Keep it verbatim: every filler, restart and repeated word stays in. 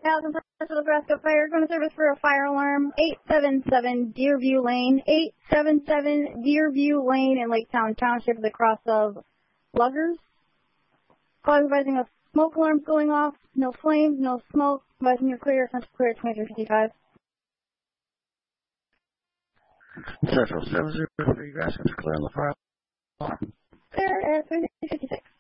Thousand Central Nebraska Fire, going to service for a fire alarm, eight seven seven Deerview Lane, eight seven seven Deerview Lane in Lake Town Township, the cross of Luggers. Call advising of smoke alarms going off, no flames, no smoke, advising you're clear, Central clear at twenty-three fifty-five. Central seven zero three, grass clear on the fire alarm. Clear at twenty-three fifty-six.